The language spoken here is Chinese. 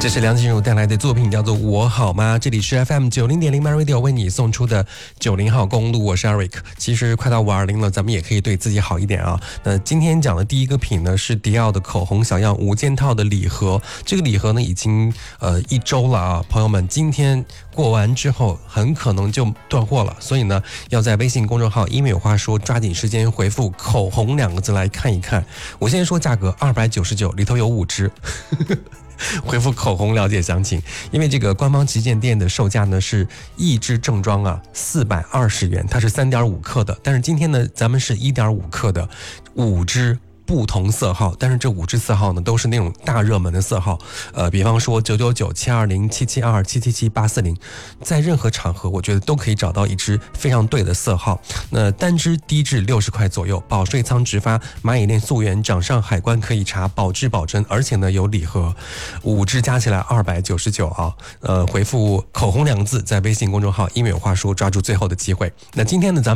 这是梁静茹带来的作品，叫做《我好吗》。这里是 FM90.0 MyRadio 为你送出的90号公路，我是 Eric。其实快到520了，咱们也可以对自己好一点啊。那今天讲的第一个品呢，是迪奥的口红小样5件套的礼盒。这个礼盒呢，已经1周了啊，朋友们，今天过完之后很可能就断货了，所以呢，要在微信公众号英美有话说抓紧时间回复口红2个字来看一看。我先说价格299，里头有5支。回复口红了解详情，因为这个官方旗舰店的售价呢是1支正装啊420元，它是3.5克的，但是今天呢咱们是1.5克的5支。不同色号，但是这5支色号呢都是那种大热门的色号，比方说999、720、772、777、840，在任何场合我觉得都可以找到一支非常对的色号。那单支低至60块左右，保税仓直发，蚂蚁链溯源，掌上海关可以查，保质保真，而且呢有礼盒，5支加起来299啊。回复口红2个字，在微信公众号英美有话说，抓住最后的机会。那今天呢咱们